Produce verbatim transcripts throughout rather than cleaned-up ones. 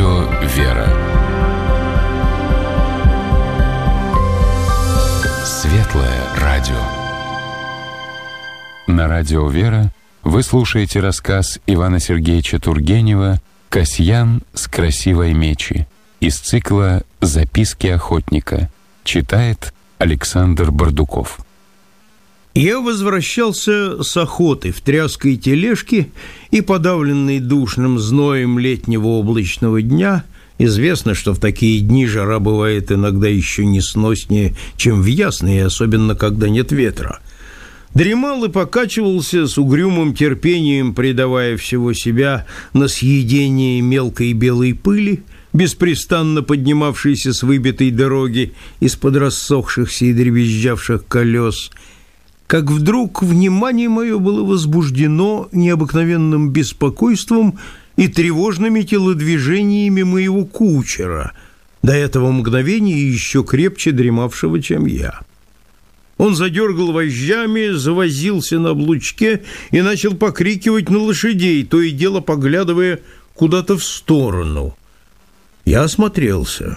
радио «Вера». Светлое радио. На радио «Вера» вы слушаете рассказ Ивана Сергеевича Тургенева «Касьян с красивой мечи» из цикла «Записки охотника». Читает Александр Бардуков. Я возвращался с охоты в тряской тележке и, подавленный душным зноем летнего облачного дня, известно, что в такие дни жара бывает иногда еще несноснее, чем в ясные, особенно когда нет ветра, дремал и покачивался с угрюмым терпением, предавая всего себя на съедение мелкой белой пыли, беспрестанно поднимавшейся с выбитой дороги из-под рассохшихся и дребезжавших колес, как вдруг внимание мое было возбуждено необыкновенным беспокойством и тревожными телодвижениями моего кучера, до этого мгновения еще крепче дремавшего, чем я. Он задергал вожжами, завозился на облучке и начал покрикивать на лошадей, то и дело поглядывая куда-то в сторону. Я осмотрелся.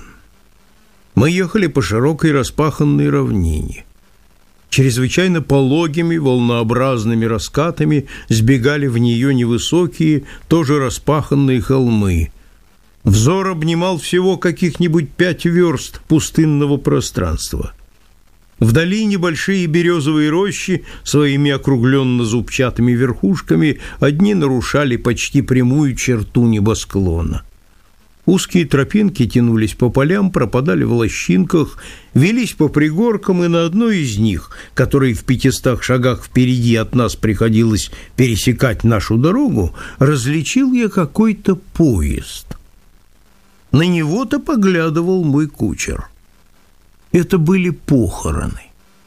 Мы ехали по широкой распаханной равнине. Чрезвычайно пологими, волнообразными раскатами сбегали в нее невысокие, тоже распаханные холмы. Взор обнимал всего каких-нибудь пять верст пустынного пространства. Вдали небольшие березовые рощи своими округленно-зубчатыми верхушками одни нарушали почти прямую черту небосклона. Узкие тропинки тянулись по полям, пропадали в лощинках, велись по пригоркам, и на одной из них, которой в пятистах шагах впереди от нас приходилось пересекать нашу дорогу, различил я какой-то поезд. На него-то поглядывал мой кучер. Это были похороны.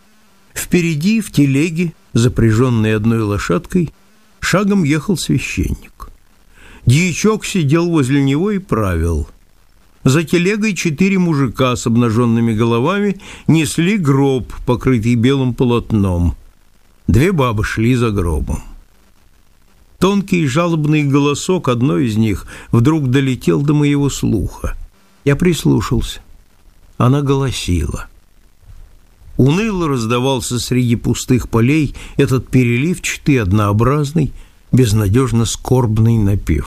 Впереди, в телеге, запряженной одной лошадкой, шагом ехал священник. Дьячок сидел возле него и правил. За телегой четыре мужика с обнаженными головами несли гроб, покрытый белым полотном. Две бабы шли за гробом. Тонкий жалобный голосок одной из них вдруг долетел до моего слуха. Я прислушался. Она голосила. Уныло раздавался среди пустых полей этот переливчатый, однообразный, безнадежно скорбный напев.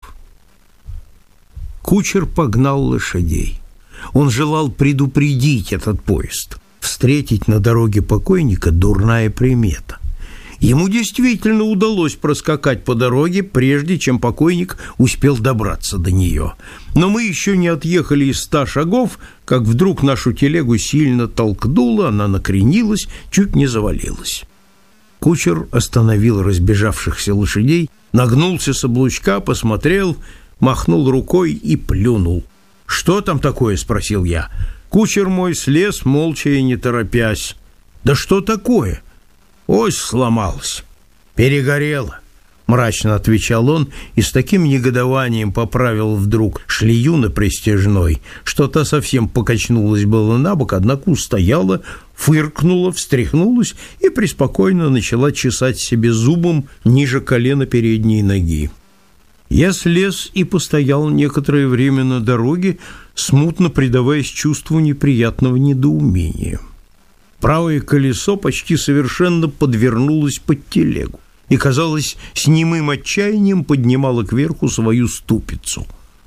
Кучер погнал лошадей. Он желал предупредить этот поезд. Встретить на дороге покойника — дурная примета. Ему действительно удалось проскакать по дороге, прежде чем покойник успел добраться до нее. Но мы еще не отъехали из ста шагов, как вдруг нашу телегу сильно толкнуло, она накренилась, чуть не завалилась. Кучер остановил разбежавшихся лошадей, нагнулся с облучка, посмотрел, махнул рукой и плюнул. «Что там такое?» — спросил я. Кучер мой слез, молча и не торопясь. «Да что такое?» «Ось сломалась, перегорела», — мрачно отвечал он и с таким негодованием поправил вдруг шлею на пристяжной, что та совсем покачнулась было на бок, однако устояла, фыркнула, встряхнулась и преспокойно начала чесать себе зубом ниже колена передней ноги. Я слез и постоял некоторое время на дороге, смутно предаваясь чувству неприятного недоумения. Правое колесо почти совершенно подвернулось под телегу и, казалось, с немым отчаянием поднимало кверху свою ступицу.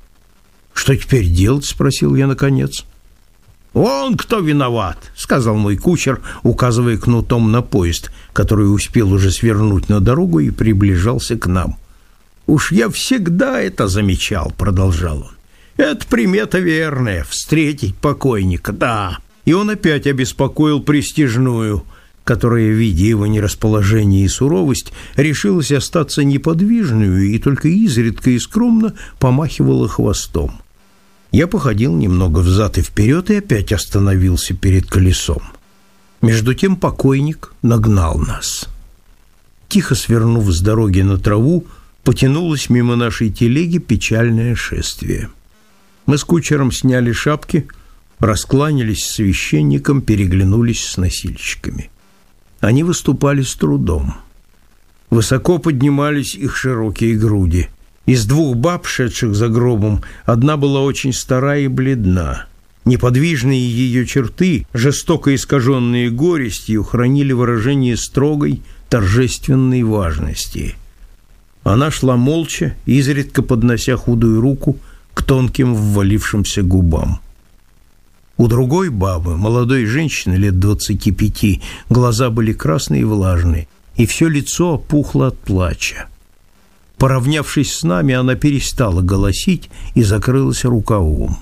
«Что теперь делать?» — спросил я наконец. «Вон кто виноват», — сказал мой кучер, указывая кнутом на поезд, который успел уже свернуть на дорогу и приближался к нам. «Уж я всегда это замечал», — продолжал он. «Это примета верная — встретить покойника, да». И он опять обеспокоил пристяжную, которая, видя его нерасположение и суровость, решилась остаться неподвижную и только изредка и скромно помахивала хвостом. Я походил немного взад и вперед и опять остановился перед колесом. Между тем покойник нагнал нас. Тихо свернув с дороги на траву, потянулось мимо нашей телеги печальное шествие. Мы с кучером сняли шапки, раскланялись с священником, переглянулись с носильщиками. Они выступали с трудом. Высоко поднимались их широкие груди. Из двух баб, шедших за гробом, одна была очень стара и бледна. Неподвижные ее черты, жестоко искаженные горестью, хранили выражение строгой, торжественной важности. Она шла молча, изредка поднося худую руку к тонким ввалившимся губам. У другой бабы, молодой женщины лет двадцати пяти, глаза были красные и влажные, и все лицо опухло от плача. Поравнявшись с нами, она перестала голосить и закрылась рукавом.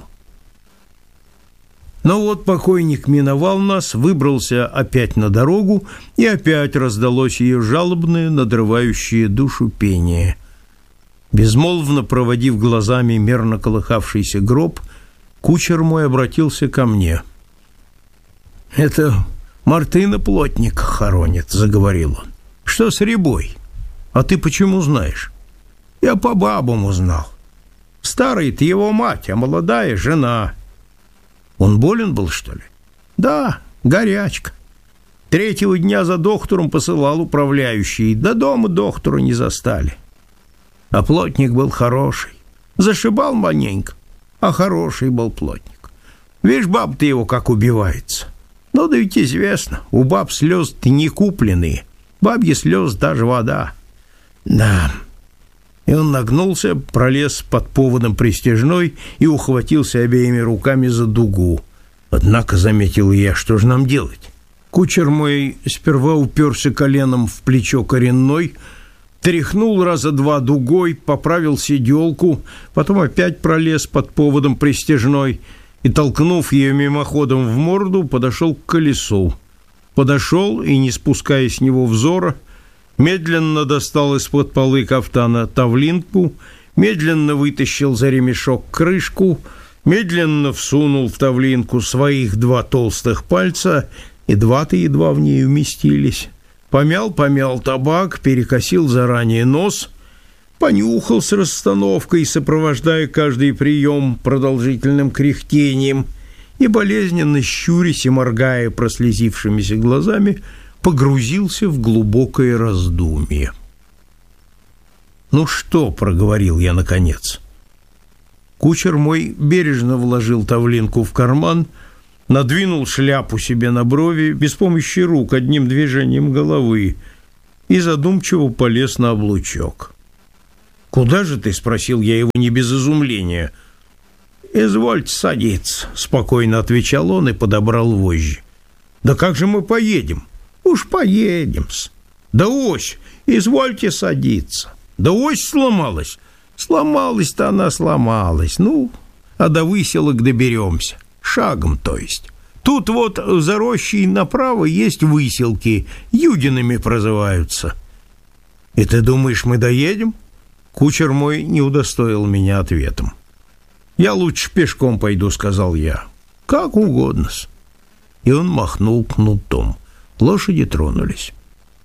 Но вот покойник миновал нас, выбрался опять на дорогу, и опять раздалось ее жалобное, надрывающее душу пение. Безмолвно проводив глазами мерно колыхавшийся гроб, кучер мой обратился ко мне. «Это Мартына плотника хоронит», — заговорил он. «Что с рябой? А ты почему знаешь?» «Я по бабам узнал. Старый-то его мать, а молодая — жена». «Он болен был, что ли?» «Да, горячка. Третьего дня за доктором посылал управляющий, до дома доктора не застали. А плотник был хороший. Зашибал маненько, а хороший был плотник. Видишь, баб-то его как убивается. Ну, да ведь известно, у баб слезы-то не купленные. Бабьи слезы даже вода. Да». И он нагнулся, пролез под поводом пристяжной и ухватился обеими руками за дугу. Однако, заметил я, что же нам делать? Кучер мой сперва уперся коленом в плечо коренной, тряхнул раза два дугой, поправил седелку, потом опять пролез под поводом пристяжной и, толкнув ее мимоходом в морду, подошел к колесу. Подошел и, не спуская с него взора, медленно достал из-под полы кафтана тавлинку, медленно вытащил за ремешок крышку, медленно всунул в тавлинку своих два толстых пальца, и два-то едва в ней уместились. Помял-помял табак, перекосил заранее нос, понюхал с расстановкой, сопровождая каждый прием продолжительным кряхтением, и, болезненно щурясь и моргая прослезившимися глазами, погрузился в глубокое раздумье. «Ну что?» — проговорил я наконец. Кучер мой бережно вложил тавлинку в карман, надвинул шляпу себе на брови без помощи рук одним движением головы и задумчиво полез на облучок. «Куда же ты?» — спросил я его не без изумления. «Извольте садиться», — спокойно отвечал он и подобрал вожжи. «Да как же мы поедем?» «Уж поедем-с». «Да ось, извольте садиться». «Да ось сломалась». «Сломалась-то она сломалась. Ну, а до выселок доберемся. Шагом, то есть. Тут вот за рощей направо есть выселки, Юдинами прозываются». «И ты думаешь, мы доедем?» Кучер мой не удостоил меня ответом. «Я лучше пешком пойду», — сказал я. «Как угодно-с». И он махнул кнутом. Лошади тронулись.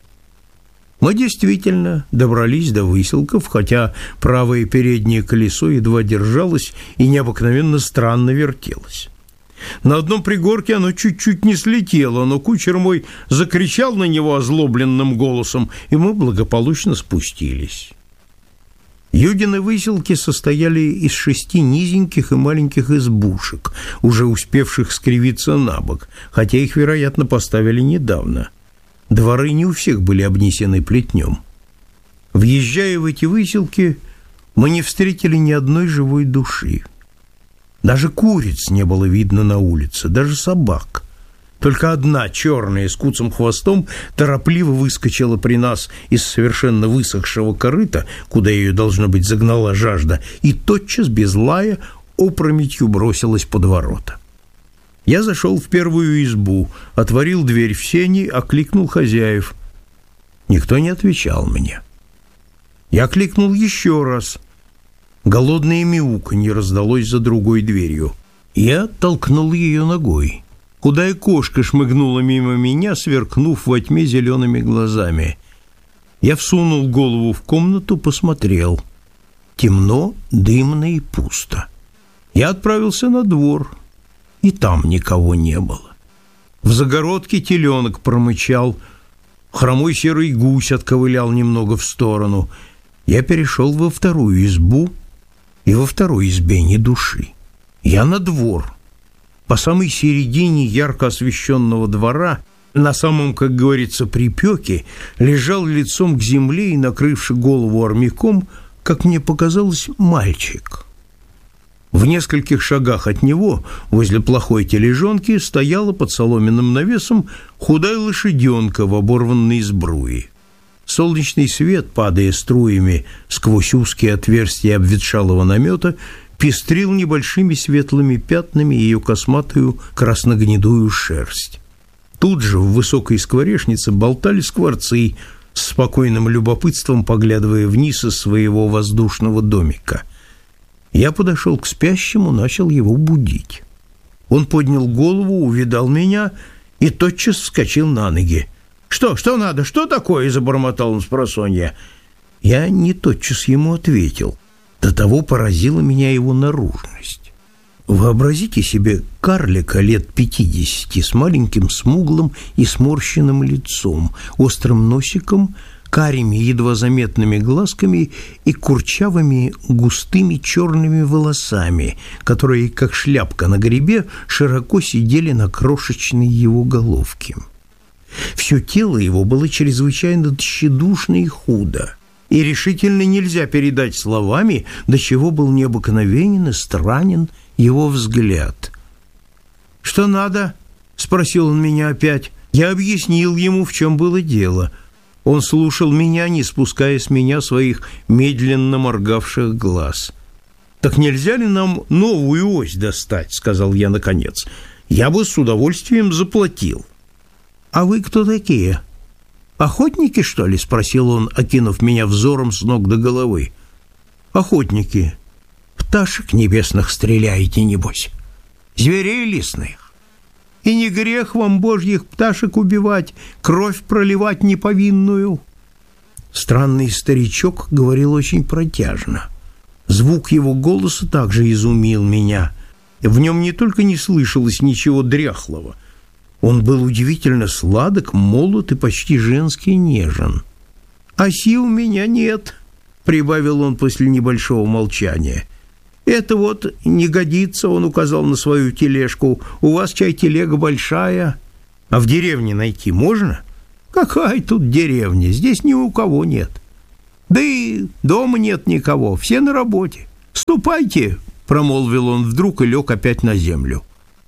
Мы действительно добрались до выселков, хотя правое переднее колесо едва держалось и необыкновенно странно вертелось. На одном пригорке оно чуть-чуть не слетело, но кучер мой закричал на него озлобленным голосом, и мы благополучно спустились. Юдины выселки состояли из шести низеньких и маленьких избушек, уже успевших скривиться на бок, хотя их, вероятно, поставили недавно. Дворы не у всех были обнесены плетнем. Въезжая в эти выселки, мы не встретили ни одной живой души. Даже куриц не было видно на улице, даже собак. Только одна, черная, с куцым хвостом, торопливо выскочила при нас из совершенно высохшего корыта, куда ее, должно быть, загнала жажда, и тотчас, без лая, опрометью бросилась под ворота. Я зашел в первую избу, отворил дверь в сени, окликнул хозяев. Никто не отвечал мне. Я кликнул еще раз. Голодное мяуканье раздалось за другой дверью. Я толкнул ее ногой. Худая кошка шмыгнула мимо меня, сверкнув во тьме зелеными глазами. Я всунул голову в комнату, посмотрел. Темно, дымно и пусто. Я отправился на двор, и там никого не было. В загородке теленок промычал, хромой серый гусь отковылял немного в сторону. Я перешел во вторую избу, и во второй избе ни души. Я на двор. По самой середине ярко освещенного двора, на самом, как говорится, припеке, лежал лицом к земле и, накрывши голову армяком, как мне показалось, мальчик. В нескольких шагах от него, возле плохой тележонки, стояла под соломенным навесом худая лошаденка в оборванной сбруе. Солнечный свет, падая струями сквозь узкие отверстия обветшалого намета, пестрил небольшими светлыми пятнами ее косматую красногнедую шерсть. Тут же в высокой скворечнице болтали скворцы, с спокойным любопытством поглядывая вниз из своего воздушного домика. Я подошел к спящему, начал его будить. Он поднял голову, увидал меня и тотчас вскочил на ноги. «Что, что надо? Что такое?» – забормотал он спросонья. Я не тотчас ему ответил. До того поразила меня его наружность. Вообразите себе карлика лет пятидесяти с маленьким смуглым и сморщенным лицом, острым носиком, карими едва заметными глазками и курчавыми густыми черными волосами, которые, как шляпка на гребе, широко сидели на крошечной его головке. Все тело его было чрезвычайно тщедушно и худо, и решительно нельзя передать словами, до чего был необыкновенен и странен его взгляд. «Что надо?» – спросил он меня опять. Я объяснил ему, в чем было дело. Он слушал меня, не спуская с меня своих медленно моргавших глаз. «Так нельзя ли нам новую ось достать?» – сказал я наконец. «Я бы с удовольствием заплатил». «А вы кто такие? Охотники, что ли?» – спросил он, окинув меня взором с ног до головы. «Охотники. Пташек небесных стреляете, небось? Зверей лесных? И не грех вам божьих пташек убивать, кровь проливать неповинную?» Странный старичок говорил очень протяжно. Звук его голоса также изумил меня. В нем не только не слышалось ничего дряхлого, он был удивительно сладок, молод и почти женски нежен. «Оси у меня нет», — прибавил он после небольшого молчания. «Это вот не годится», — он указал на свою тележку. «У вас, чай, телега большая. А в деревне найти можно?» «Какая тут деревня? Здесь ни у кого нет. Да и дома нет никого, все на работе. Ступайте», — промолвил он вдруг и лег опять на землю.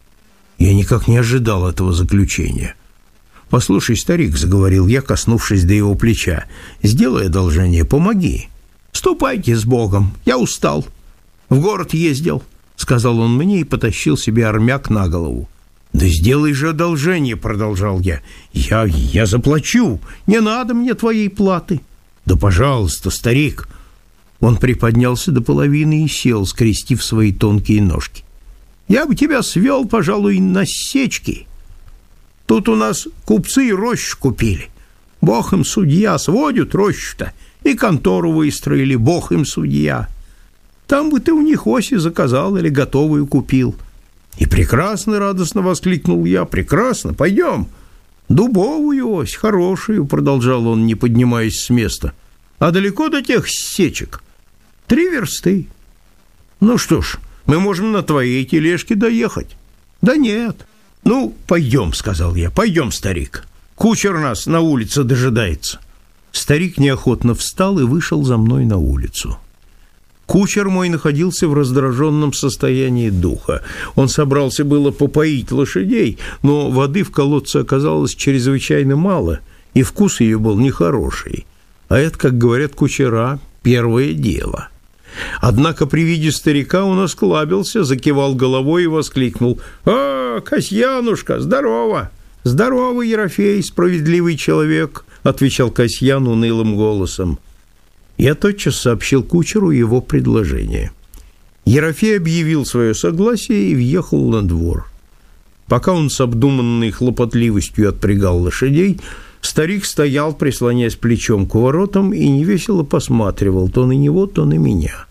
Я никак не ожидал этого заключения. «Послушай, старик», — заговорил я, коснувшись до его плеча, — «сделай одолжение, помоги». «Ступайте с Богом, я устал. В город ездил», — сказал он мне и потащил себе армяк на голову. «Да сделай же одолжение», — продолжал я. «Я, я заплачу, не надо мне твоей платы». «Да, пожалуйста, старик». Он приподнялся до половины и сел, скрестив свои тонкие ножки. «Я бы тебя свел, пожалуй, на сечки. Тут у нас купцы рощу купили. Бог им судья, сводят рощу-то, и контору выстроили, Бог им судья. Там бы ты у них оси заказал или готовую купил». «И прекрасно!» — радостно воскликнул я. «Прекрасно! Пойдем!» «Дубовую ось, хорошую!» — продолжал он, не поднимаясь с места. «А далеко до тех сечек?» «Три версты». «Ну что ж, мы можем на твоей тележке доехать». «Да нет». «Ну, пойдем», — сказал я. «Пойдем, старик. Кучер нас на улице дожидается». Старик неохотно встал и вышел за мной на улицу. Кучер мой находился в раздраженном состоянии духа. Он собрался было попоить лошадей, но воды в колодце оказалось чрезвычайно мало, и вкус ее был нехороший. А это, как говорят кучера, первое дело. Однако при виде старика он осклабился, закивал головой и воскликнул: «А, Касьянушка, здорово!» «Здорово, Ерофей, справедливый человек», — отвечал Касьян унылым голосом. Я тотчас сообщил кучеру его предложение. Ерофей объявил свое согласие и въехал на двор. Пока он с обдуманной хлопотливостью отпрягал лошадей, старик стоял, прислонясь плечом к воротам, и невесело посматривал то на него, то на меня.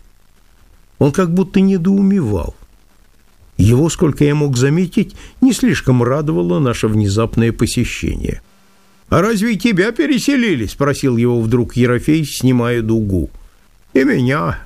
Он как будто недоумевал. Его, сколько я мог заметить, не слишком радовало наше внезапное посещение. «А разве тебя переселили?» – спросил его вдруг Ерофей, снимая дугу. И меня.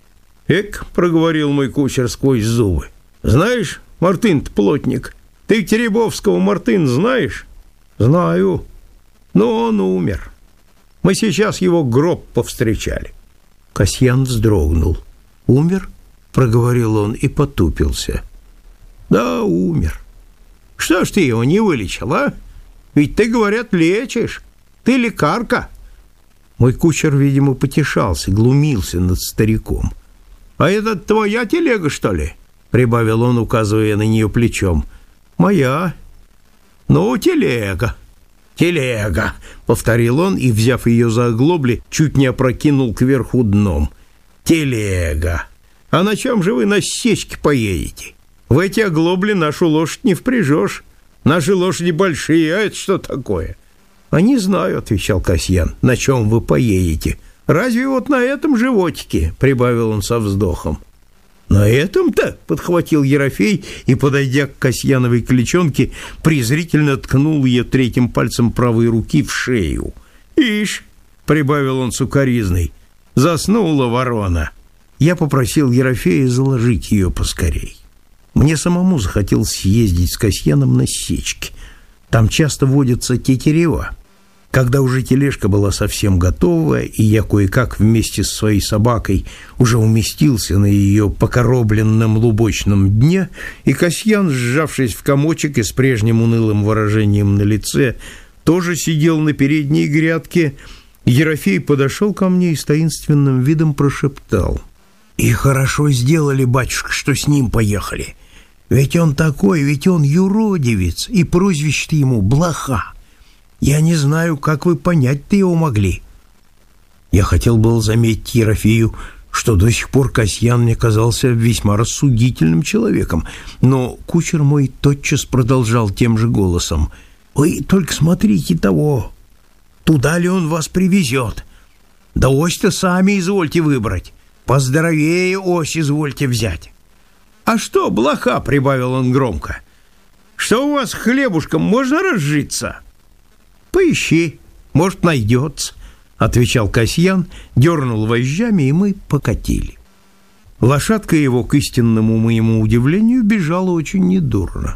Эк, проговорил мой кучер сквозь зубы. Знаешь, Мартын-то плотник, ты Теребовского Мартын знаешь? Знаю. Но он умер. Мы сейчас его гроб повстречали. Касьян вздрогнул. Умер? Проговорил он и потупился. Да, умер. Что ж ты его не вылечил, а? Ведь ты, говорят, лечишь. Ты лекарка. Мой кучер, видимо, потешался, глумился над стариком. А это твоя телега, что ли? Прибавил он, указывая на нее плечом. Моя. Ну, телега. Телега, повторил он и, взяв ее за оглобли, чуть не опрокинул кверху дном. Телега. А на чем же вы на сечке поедете? В эти оглобли нашу лошадь не впряжешь. Наши лошади большие, а это что такое? А не знаю, отвечал Касьян, на чем вы поедете. Разве вот на этом животике, прибавил он со вздохом. На этом-то, подхватил Ерофей и, подойдя к Касьяновой клячонке, презрительно ткнул ее третьим пальцем правой руки в шею. Ишь, прибавил он сукоризной, заснула ворона. Я попросил Ерофея заложить ее поскорей. Мне самому захотелось съездить с Касьяном на сечки. Там часто водятся тетерева. Когда уже тележка была совсем готова, и я кое-как вместе с своей собакой уже уместился на ее покоробленном лубочном дне, и Касьян, сжавшись в комочек и с прежним унылым выражением на лице, тоже сидел на передней грядке, Ерофей подошел ко мне и с таинственным видом прошептал: «И хорошо сделали, батюшка, что с ним поехали. Ведь он такой, ведь он юродивец, и прозвище-то ему Блоха. Я не знаю, как вы понять-то его могли». Я хотел было заметить Ерофею, что до сих пор Касьян мне казался весьма рассудительным человеком, но кучер мой тотчас продолжал тем же голосом: «Вы только смотрите того, туда ли он вас привезет. Да ось-то сами извольте выбрать, поздоровее ось извольте взять». «А что, Блоха?» — прибавил он громко. «Что у вас хлебушком можно разжиться?» «Поищи, может, найдется», — отвечал Касьян, дернул вожжами, и мы покатили. Лошадка его, к истинному моему удивлению, бежала очень недурно.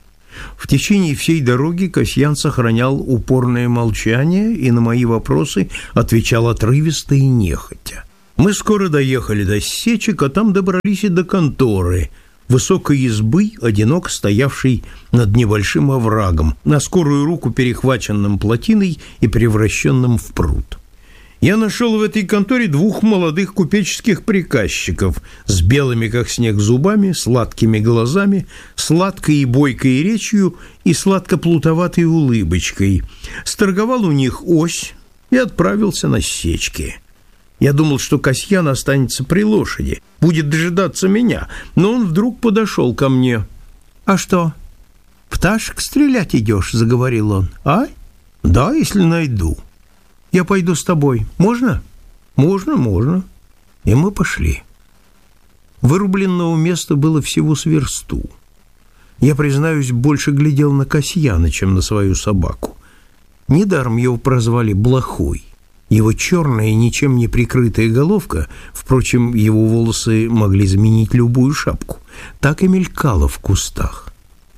В течение всей дороги Касьян сохранял упорное молчание и на мои вопросы отвечал отрывисто и нехотя. Мы скоро доехали до сечек, а там добрались и до конторы, высокой избы, одиноко стоявшей над небольшим оврагом, на скорую руку перехваченным плотиной и превращенным в пруд. Я нашел в этой конторе двух молодых купеческих приказчиков с белыми, как снег, зубами, сладкими глазами, сладкой и бойкой речью и сладко-плутоватой улыбочкой. Сторговал у них ось и отправился на сечки. Я думал, что Касьян останется при лошади, будет дожидаться меня, но он вдруг подошел ко мне. «А что, пташек стрелять идешь?» — заговорил он. «А? Да, если найду. Я пойду с тобой. Можно?» «Можно, можно». И мы пошли. Вырубленного места было всего с версту. Я, признаюсь, больше глядел на Касьяна, чем на свою собаку. Недаром его прозвали Блохой. Его черная, ничем не прикрытая головка, впрочем, его волосы могли заменить любую шапку, так и мелькала в кустах.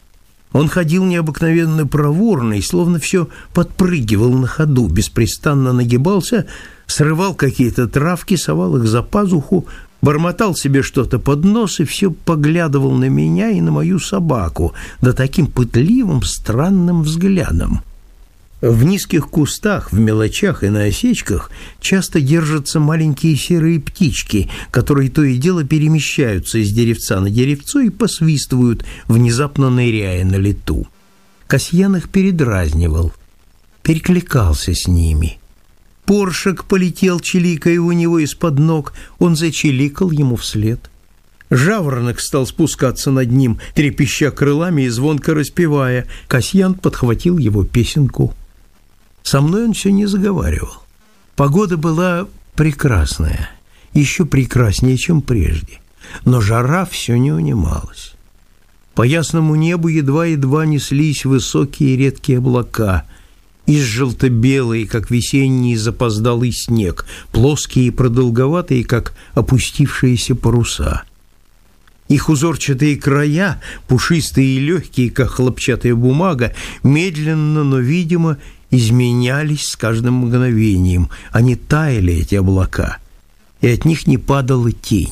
Он ходил необыкновенно проворно и словно все подпрыгивал на ходу, беспрестанно нагибался, срывал какие-то травки, совал их за пазуху, бормотал себе что-то под нос и все поглядывал на меня и на мою собаку, да таким пытливым, странным взглядом. В низких кустах, в мелочах и на осечках часто держатся маленькие серые птички, которые то и дело перемещаются из деревца на деревцо и посвистывают, внезапно ныряя на лету. Касьян их передразнивал, перекликался с ними. Поршик полетел, чиликая у него из-под ног, он зачиликал ему вслед. Жаворонок стал спускаться над ним, трепеща крылами и звонко распевая. Касьян подхватил его песенку. Со мной он все не заговаривал. Погода была прекрасная, еще прекраснее, чем прежде, но жара все не унималась. По ясному небу едва-едва неслись высокие редкие облака, из желто-белые, как весенний запоздалый снег, плоские и продолговатые, как опустившиеся паруса. Их узорчатые края, пушистые и легкие, как хлопчатая бумага, медленно, но видимо, изменялись с каждым мгновением. Они таяли, эти облака, и от них не падала тень.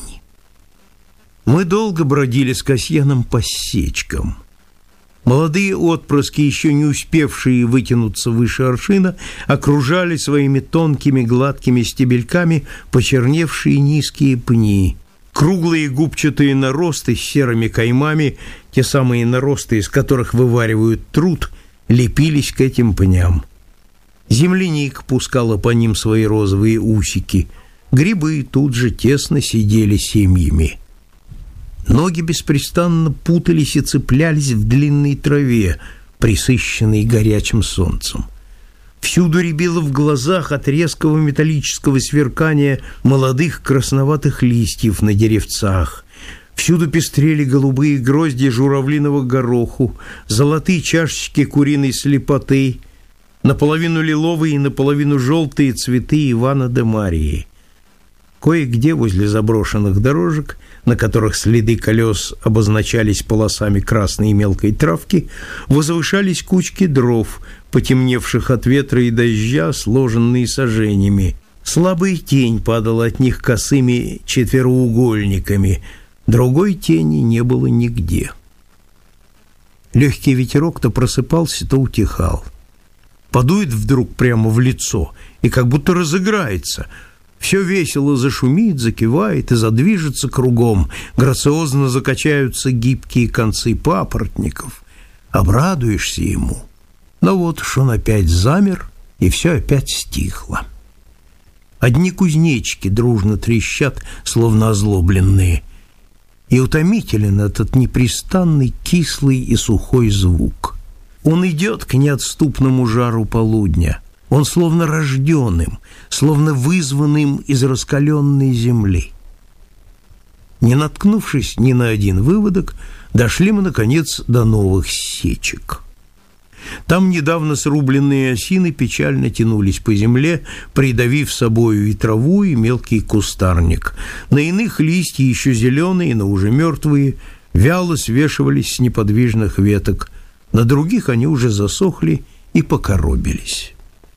Мы долго бродили с Касьяном по сечкам. Молодые отпрыски, еще не успевшие вытянуться выше аршина, окружали своими тонкими гладкими стебельками почерневшие низкие пни. Круглые губчатые наросты с серыми каймами, те самые наросты, из которых вываривают труд, лепились к этим пням. Земляника пускала по ним свои розовые усики. Грибы тут же тесно сидели семьями. Ноги беспрестанно путались и цеплялись в длинной траве, присыщенной горячим солнцем. Всюду рябило в глазах от резкого металлического сверкания молодых красноватых листьев на деревцах. Всюду пестрели голубые грозди журавлиного гороху, золотые чашечки куриной слепоты, наполовину лиловые и наполовину желтые цветы Ивана де Марии. Кое-где возле заброшенных дорожек, на которых следы колес обозначались полосами красной и мелкой травки, возвышались кучки дров, потемневших от ветра и дождя, сложенные сажениями. Слабая тень падала от них косыми четвероугольниками, другой тени не было нигде. Легкий ветерок то просыпался, то утихал. Подует вдруг прямо в лицо и как будто разыграется. Все весело зашумит, закивает и задвижется кругом, грациозно закачаются гибкие концы папоротников. Обрадуешься ему. Но вот уж он опять замер, и все опять стихло. Одни кузнечики дружно трещат, словно озлобленные, и утомителен этот непрестанный кислый и сухой звук. Он идет к неотступному жару полудня. Он словно рожденным, словно вызванным из раскаленной земли. Не наткнувшись ни на один выводок, дошли мы, наконец, до новых сечек. Там недавно срубленные осины печально тянулись по земле, придавив собою и траву, и мелкий кустарник. На иных листья, еще зеленые, но уже мертвые, вяло свешивались с неподвижных веток. На других они уже засохли и покоробились.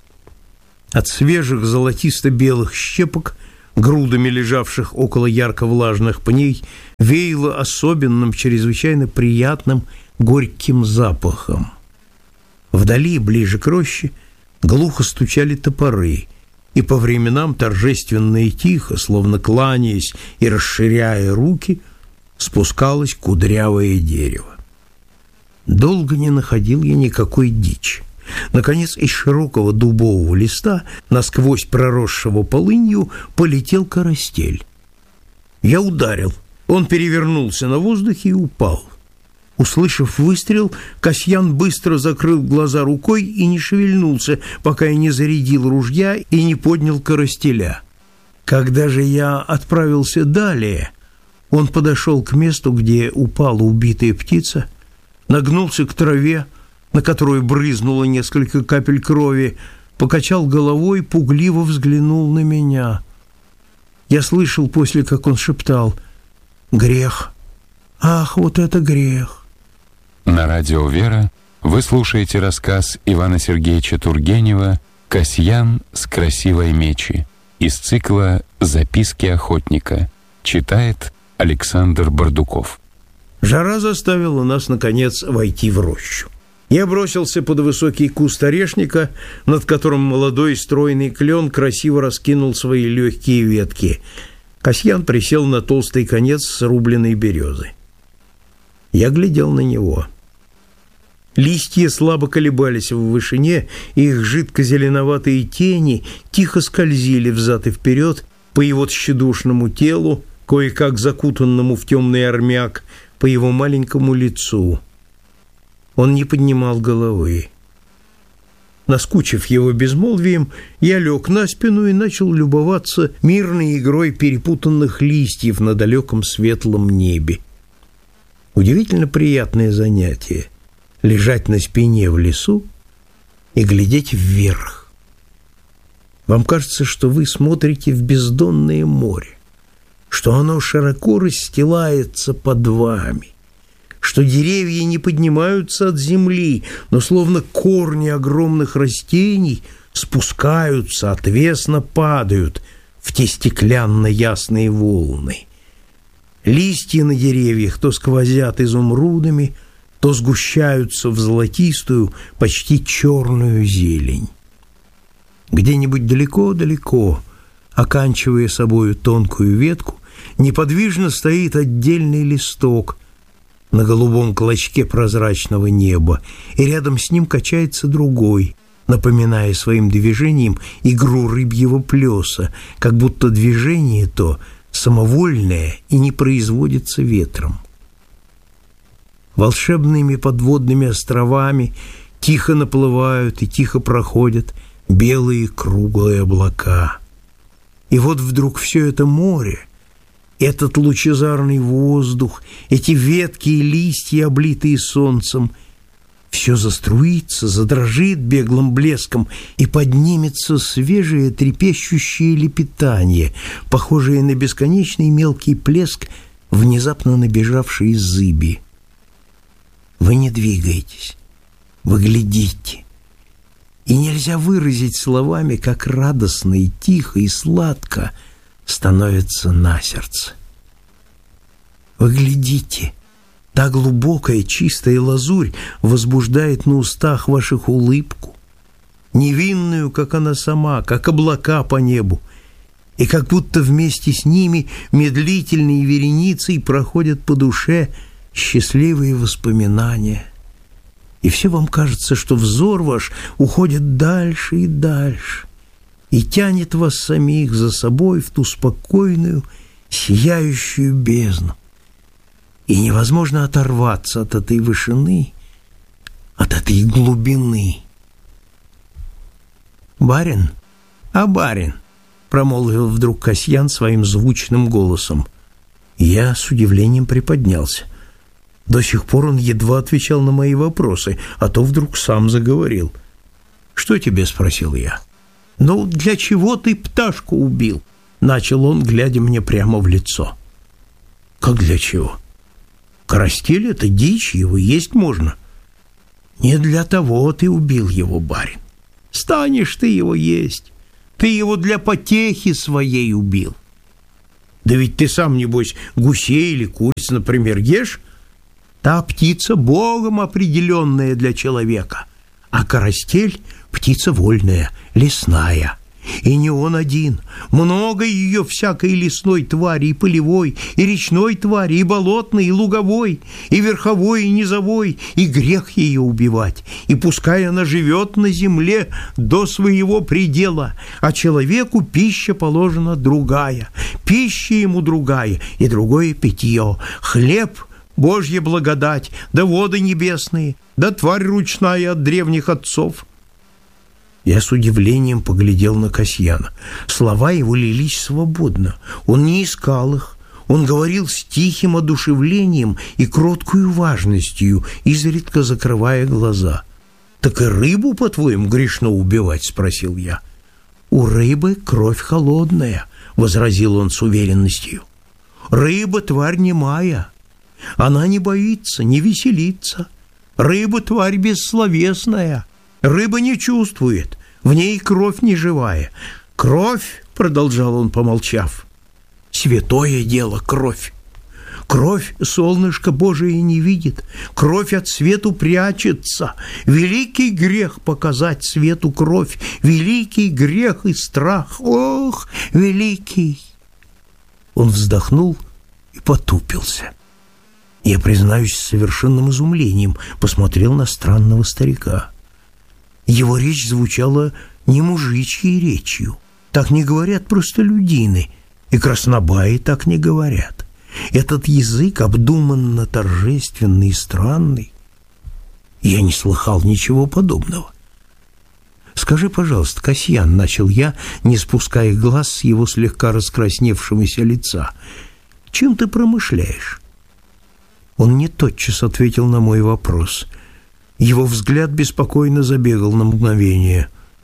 От свежих золотисто-белых щепок, грудами лежавших около ярко-влажных пней, веяло особенным, чрезвычайно приятным горьким запахом. Вдали, ближе к роще, глухо стучали топоры, и по временам торжественно и тихо, словно кланяясь и расширяя руки, спускалось кудрявое дерево. Долго не находил я никакой дичи. Наконец, из широкого дубового листа, насквозь проросшего полынью, полетел карастель. Я ударил. Он перевернулся на воздухе и упал. Услышав выстрел, Касьян быстро закрыл глаза рукой и не шевельнулся, пока я не зарядил ружья и не поднял карастеля. Когда же я отправился далее, он подошел к месту, где упала убитая птица, нагнулся к траве, на которую брызнуло несколько капель крови, покачал головой, пугливо взглянул на меня. Я слышал после, как он шептал: «Грех! Ах, вот это грех!» На радио «Вера» вы слушаете рассказ Ивана Сергеевича Тургенева «Касьян с красивой мечи» из цикла «Записки охотника». Читает Александр Бардуков. Жара заставила нас, наконец, войти в рощу. Я бросился под высокий куст орешника, над которым молодой стройный клен красиво раскинул свои легкие ветки. Касьян присел на толстый конец срубленной березы. Я глядел на него. Листья слабо колебались в вышине, и их жидко-зеленоватые тени тихо скользили взад и вперед по его тщедушному телу, кое-как закутанному в темный армяк, по его маленькому лицу. Он не поднимал головы. Наскучив его безмолвием, я лег на спину и начал любоваться мирной игрой перепутанных листьев на далеком светлом небе. Удивительно приятное занятие — лежать на спине в лесу и глядеть вверх. Вам кажется, что вы смотрите в бездонное море, что оно широко расстилается под вами, что деревья не поднимаются от земли, но словно корни огромных растений спускаются, отвесно падают в те стеклянно-ясные волны. Листья на деревьях то сквозят изумрудами, то сгущаются в золотистую, почти черную зелень. Где-нибудь далеко-далеко, оканчивая собою тонкую ветку, неподвижно стоит отдельный листок на голубом клочке прозрачного неба, и рядом с ним качается другой, напоминая своим движением игру рыбьего плеса, как будто движение то самовольное и не производится ветром. Волшебными подводными островами тихо наплывают и тихо проходят белые круглые облака. И вот вдруг все это море, этот лучезарный воздух, эти ветки и листья, облитые солнцем, все заструится, задрожит беглым блеском, и поднимется свежее трепещущее лепетание, похожее на бесконечный мелкий плеск внезапно набежавшей зыби. Вы не двигаетесь, вы глядите, и нельзя выразить словами, как радостно и тихо и сладко становится на сердце. Вы глядите, та глубокая чистая лазурь возбуждает на устах ваших улыбку, невинную, как она сама, как облака по небу, и как будто вместе с ними медлительной вереницей проходят по душе счастливые воспоминания. И все вам кажется, что взор ваш уходит дальше и дальше и тянет вас самих за собой в ту спокойную, сияющую бездну. И невозможно оторваться от этой вышины, от этой глубины. «Барин, а барин!» — промолвил вдруг Касьян своим звучным голосом. Я с удивлением приподнялся. До сих пор он едва отвечал на мои вопросы, а то вдруг сам заговорил. «Что тебе?» — спросил я. «Ну, для чего ты пташку убил?» — начал он, глядя мне прямо в лицо. «Как для чего? Карастель — это дичь, его есть можно». «Не для того ты убил его, барин. Станешь ты его есть. Ты его для потехи своей убил. Да ведь ты сам, небось, гусей или куриц, например, ешь? Та птица Богом определенная для человека, а карастель — птица вольная, лесная. И не он один. Много ее всякой лесной твари, и полевой, и речной твари, и болотной, и луговой, и верховой, и низовой, и грех ее убивать. И пускай она живет на земле до своего предела, а человеку пища положена другая, пища ему другая, и другое питье, хлеб — Божья благодать, да воды небесные, да тварь ручная от древних отцов». Я с удивлением поглядел на Касьяна. Слова его лились свободно. Он не искал их. Он говорил с тихим одушевлением и кроткою важностью, изредка закрывая глаза. «Так и рыбу, по-твоему, грешно убивать?» — спросил я. «У рыбы кровь холодная», — возразил он с уверенностью. «Рыба — тварь немая. Она не боится, не веселится. Рыба — тварь бессловесная. Рыба не чувствует, в ней кровь не живая. Кровь, — продолжал он, помолчав, — святое дело кровь. Кровь солнышко Божие не видит, кровь от свету прячется. Великий грех показать свету кровь, великий грех и страх. Ох, великий!» Он вздохнул и потупился. Я, признаюсь, с совершенным изумлением посмотрел на странного старика. Его речь звучала не мужичьей речью. Так не говорят простолюдины, и краснобаи так не говорят. Этот язык обдуманно торжественный и странный. Я не слыхал ничего подобного. «Скажи, пожалуйста, Касьян, — начал я, не спуская глаз с его слегка раскрасневшегося лица, — чем ты промышляешь?» Он не тотчас ответил на мой вопрос. Его взгляд беспокойно забегал на мгновение.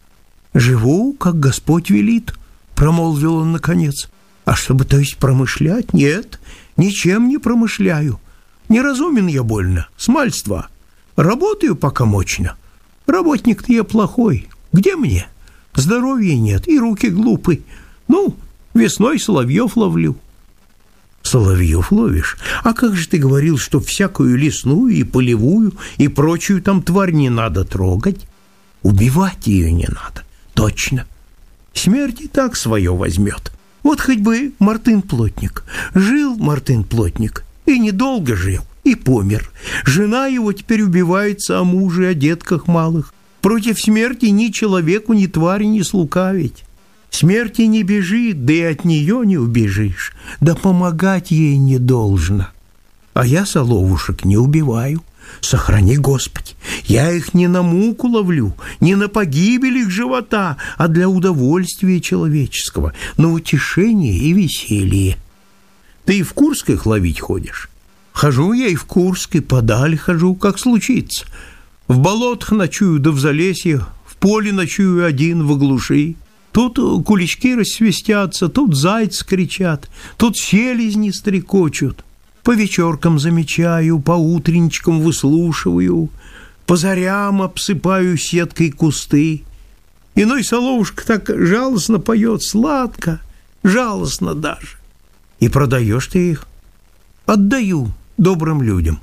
«Живу, как Господь велит», — промолвил он наконец. «А чтобы, то есть, промышлять? Нет, ничем не промышляю. Неразумен я больно, с мальства. Работаю пока мощно. Работник-то я плохой. Где мне? Здоровья нет, и руки глупы. Ну, весной соловьев ловлю». «Соловьев ловишь? А как же ты говорил, что всякую лесную и полевую и прочую там тварь не надо трогать? Убивать ее не надо, точно. Смерть и так свое возьмет. Вот хоть бы Мартын-плотник. Жил Мартын-плотник, и недолго жил, и помер. Жена его теперь убивается о муже, о детках малых. Против смерти ни человеку, ни твари не слукавить. Смерти не бежит, да и от нее не убежишь, да помогать ей не должно. А я соловушек не убиваю, сохрани, Господи. Я их не на муку ловлю, не на погибель их живота, а для удовольствия человеческого, на утешение и веселье. Ты и в Курск их ловить ходишь? Хожу я и в Курск, и подаль хожу, как случится. В болотах ночую, да в залесье, в поле ночую один, в глуши. Тут кулички рассвистятся, тут зайцы кричат, тут селезни стрекочут. По вечеркам замечаю, по утренничкам выслушиваю, по зарям обсыпаю сеткой кусты. Иной соловушка так жалостно поет, сладко, жалостно даже. И продаешь ты их? Отдаю добрым людям.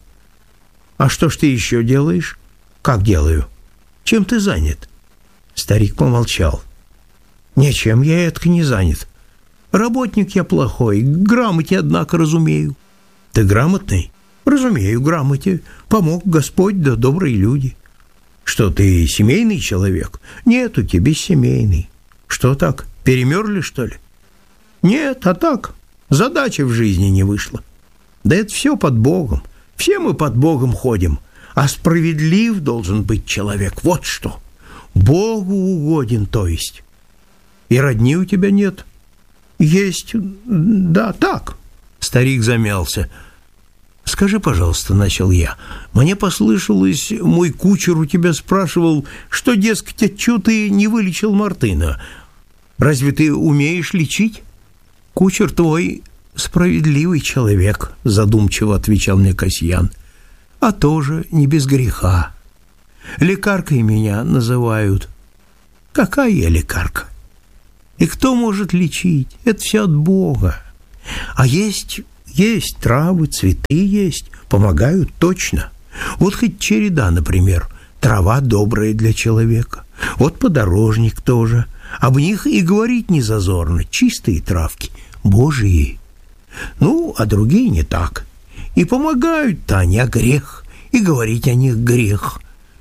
А что ж ты еще делаешь? Как делаю? Чем ты занят? Старик помолчал. Ничем я этак не занят. Работник я плохой, грамоте, однако, разумею. Ты грамотный? Разумею, грамоте. Помог Господь да добрые люди. Что, ты семейный человек? Нет, у тебя бессемейный. Что так, перемерли, что ли? Нет, а так, задача в жизни не вышла. Да это все под Богом. Все мы под Богом ходим. А справедлив должен быть человек. Вот что. Богу угоден, то есть. И родни у тебя нет? Есть, да, так. Старик замялся. Скажи, пожалуйста, начал я. Мне послышалось, мой кучер у тебя спрашивал, что, дескать, отчего ты не вылечил Мартына. Разве ты умеешь лечить? Кучер твой справедливый человек, задумчиво отвечал мне Касьян. А тоже не без греха. Лекаркой меня называют. Какая я лекарка? И кто может лечить? Это все от Бога. А есть, есть травы, цветы есть, помогают точно. Вот хоть череда, например, трава добрая для человека. Вот подорожник тоже. Об них и говорить не зазорно. Чистые травки, Божьи. Ну, а другие не так. И помогают-то они, а грех. И говорить о них грех.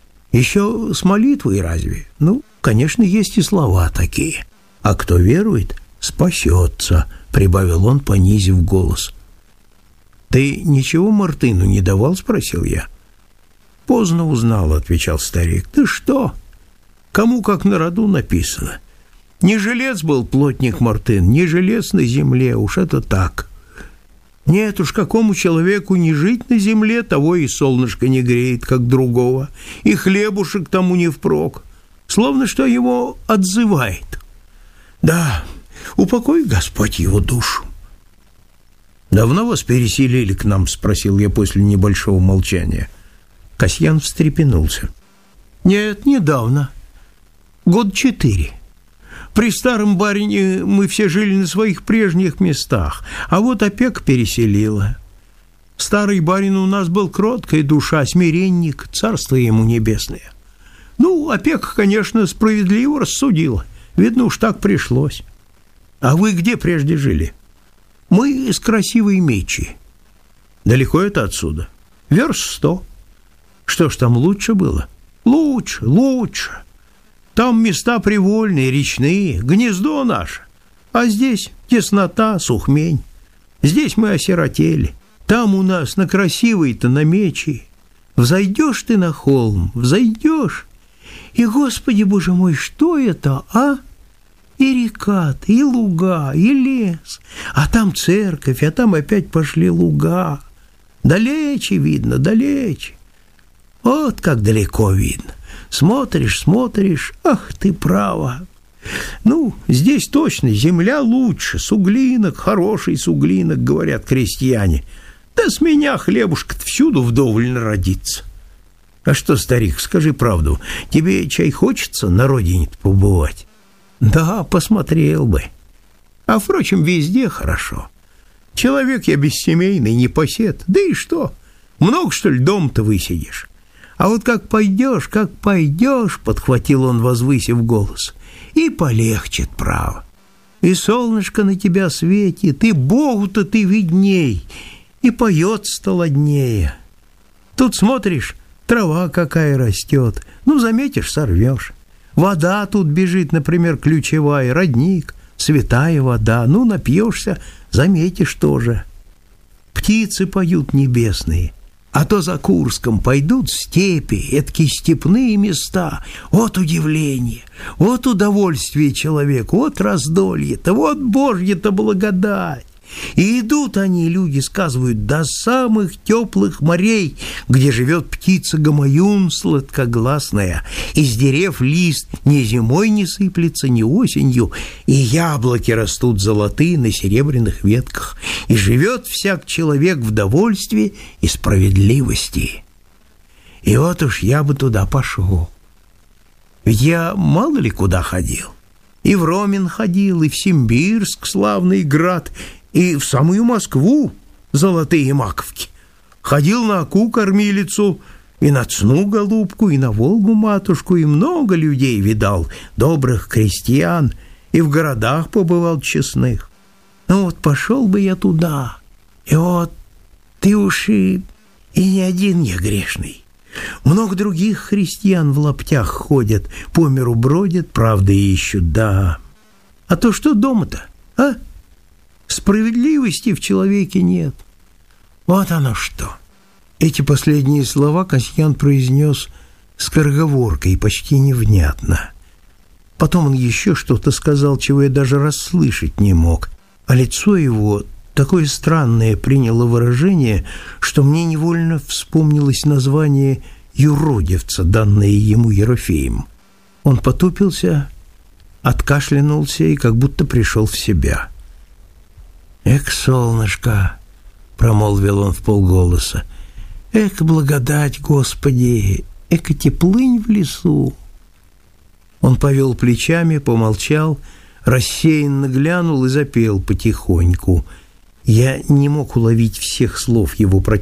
Еще с молитвой разве? Ну, конечно, есть и слова такие. А кто верует, спасется, прибавил он, понизив голос. Ты ничего Мартыну не давал, спросил я. Поздно узнал, отвечал старик. Ты что? Кому как на роду написано. Не жилец был плотник Мартын, не жилец на земле, уж это так. Нет уж, какому человеку не жить на земле, того и солнышко не греет, как другого, и хлебушек тому не впрок, словно что его отзывает. Да, упокой Господь его душу. Давно вас переселили к нам, спросил я после небольшого молчания. Касьян встрепенулся. Нет, недавно. Год четыре. При старом барине мы все жили на своих прежних местах, а вот опека переселила. Старый барин у нас был кроткая душа, смиренник, царство ему небесное. Ну, опека, конечно, справедливо рассудила. Видно, уж так пришлось. А вы где прежде жили? Мы из Красивой Мечи. Далеко это отсюда? Верст сто. Что ж там лучше было? Лучше, лучше. Там места привольные, речные, гнездо наше. А здесь теснота, сухмень. Здесь мы осиротели. Там у нас на Красивой-то, на Мечи. Взойдешь ты на холм, взойдешь. И, Господи, Боже мой, что это, а? И река, и луга, и лес. А там церковь, а там опять пошли луга. Далече видно, далече. Вот как далеко видно. Смотришь, смотришь, ах ты право. Ну, здесь точно земля лучше, суглинок, хороший суглинок, говорят крестьяне. Да с меня хлебушка-то всюду вдоволь народится. А что, старик, скажи правду, тебе чай хочется на родине-то побывать? Да, посмотрел бы. А, впрочем, везде хорошо. Человек я бессемейный, непосед. Да и что? Много, что ли, дом-то высидишь? А вот как пойдешь, как пойдешь, подхватил он, возвысив голос, и полегчет, право. И солнышко на тебя светит, и Богу-то ты видней, и поет столоднее. Тут смотришь, трава какая растет, ну, заметишь, сорвешь. Вода тут бежит, например, ключевая, родник, святая вода, ну, напьешься, заметишь тоже. Птицы поют небесные, а то за Курском пойдут степи, эдакие степные места. Вот удивление, вот удовольствие человеку, вот раздолье-то, вот Божья-то благодать. И идут они, люди сказывают, до самых теплых морей, где живет птица гамаюн сладкогласная. Из дерев лист ни зимой не сыплется, ни осенью, и яблоки растут золотые на серебряных ветках, и живет всяк человек в довольстве и справедливости. И вот уж я бы туда пошел. Ведь я мало ли куда ходил. И в Ромин ходил, и в Симбирск, славный град, и в самую Москву, золотые маковки. Ходил на Оку кормилицу, и на Цну голубку, и на Волгу матушку, и много людей видал, добрых крестьян, и в городах побывал честных. Ну вот пошел бы я туда, и вот ты уж и, и не один я грешный. Много других христиан в лаптях ходят, по миру бродят, правды ищут, да. А то что дома-то, а? Справедливости в человеке нет. Вот оно что. Эти последние слова Касьян произнес скороговоркой, почти невнятно. Потом он еще что-то сказал, чего я даже расслышать не мог, а лицо его такое странное приняло выражение, что мне невольно вспомнилось название юродивца, данное ему Ерофеем. Он потупился, откашлянулся и как будто пришел в себя. «Эк, солнышко!» — промолвил он вполголоса. «Эк, благодать, Господи! Эк, теплынь в лесу!» Он повел плечами, помолчал, рассеянно глянул и запел потихоньку. Я не мог уловить всех слов его противника.